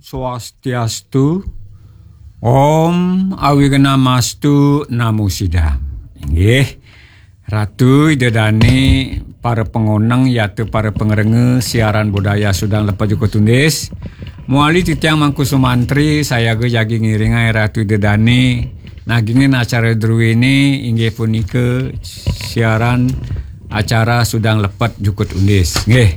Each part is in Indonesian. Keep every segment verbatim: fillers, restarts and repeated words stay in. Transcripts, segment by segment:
Swastiastu, Om Awigana-mastu, Namo Sidam. Nggih, Ratu Idedani, para pengonang yaitu para pengerenge siaran budaya Sudang Lepas Joko Tundis. Muali titiang Mangku Sumantri, saya ge jagi ngiringai Ratu Idedani. Nagingin acara dru ini inggih punika siaran acara Sudang Lepat Joko Tundis. Nggih.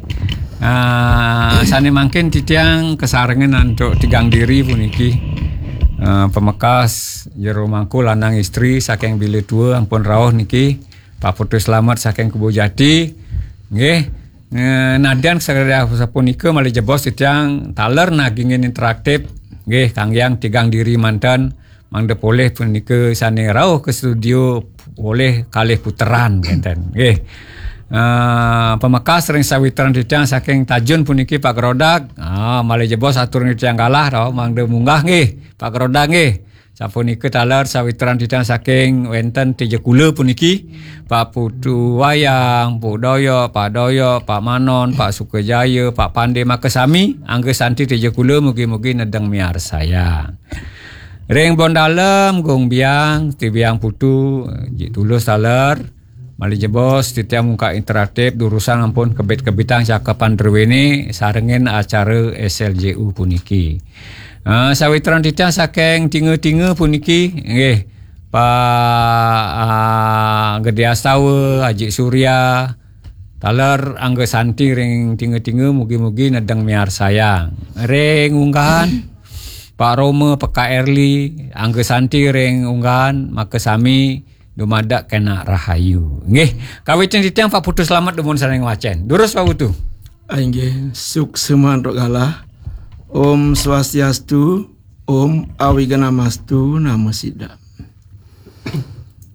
Uh, sane mangkin titiang kesarengan untuk tigang diri puniki uh, pemekas jero mangku lanang istri saking bilik tua ampun rawuh niki Pak Putu Slamet saking Kebo Jati nggih uh, nadian saged sapunika malih jebos titiang taler nagingin interaktif nggih Kang Yang tigang diri mantan mangde boleh punika sane rawuh ke studio boleh kalih puteran ngenten nggih. Uh, pemekas sering sawitran titiang saking Tajun puniki Pak Gerodak ah malih jebos atur titiang kalah rawuh mangde munggah nggih Pak Gerodak nggih sapunika taler sawitran titiang saking wenten Tejekula puniki Pak Putu Wayang, Pu Doyo, Pak Doyo, Pak Manon, Pak Sukajaya, Pak Pande Makasami angge santi Tejekula mugi-mugi nedeng miar saya. Ring Bondalem Gong Biang Tibiang Putu Jik Tulus taler malih jebos titiang muka interaktif durusan ampun kebit-kebitang cakapan derwene sarengin acara S L J U puniki. Uh, sawitran titiang saking tinge-tinge puniki nggih Pak uh, Gede Astawa, Haji Surya, taler angge santi ring tinge-tinge mugi-mugi nedeng miar sayang. Ring unggahan Pak Roma P K Erli angge santi ring unggahan Makasami dumadak kena rahayu. Nggih, kawitin titiang Pak Putu Slamet dumun sareng wacen. Durus Pak Putu. Nggih, sukseman rogalah. Om Swastiastu, Om Awigana-mastu, Namo Sidam.